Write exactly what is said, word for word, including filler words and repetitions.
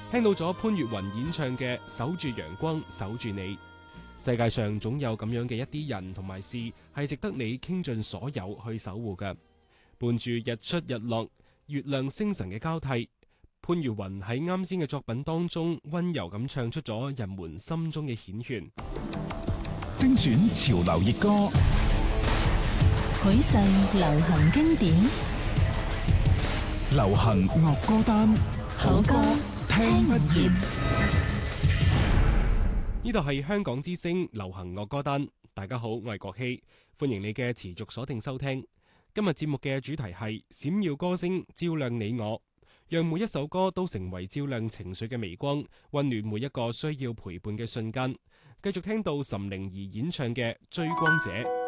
聽到咗潘越雲演唱嘅《守住陽光守住你》。世界上總有咁樣嘅一啲人同埋事係值得你傾盡所有去守護嘅。伴住日出日落、月亮星辰嘅交替，潘越雲喺啱先嘅作品當中溫柔咁唱出咗人們心中嘅繾綣。 精選潮流熱歌， 許世流行經典， 流行樂歌單， 好歌聽不厭。 呢度係香港之聲流行樂歌單，大家好，我係國希，歡迎你嘅持續鎖定收聽。今日節目嘅主題係閃耀歌聲照亮你我，讓每一首歌都成為照亮情緒嘅微光，溫暖每一個需要陪伴嘅瞬間。繼續聽到岑寧兒演唱嘅《追光者》。